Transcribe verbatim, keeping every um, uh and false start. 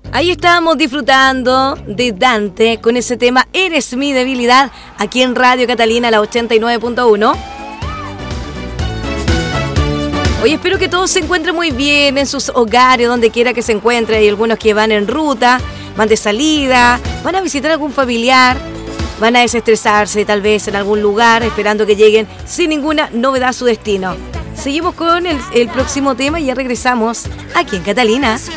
Ahí estábamos disfrutando de Dante con ese tema Eres mi debilidad, aquí en Radio Catalina, la ochenta y nueve punto uno. Oye, espero que todos se encuentren muy bien en sus hogares, donde quiera que se encuentren. Hay algunos que van en ruta, van de salida, van a visitar a algún familiar, van a desestresarse tal vez en algún lugar, esperando que lleguen sin ninguna novedad a su destino. Seguimos con el, el próximo tema y ya regresamos aquí en Catalina.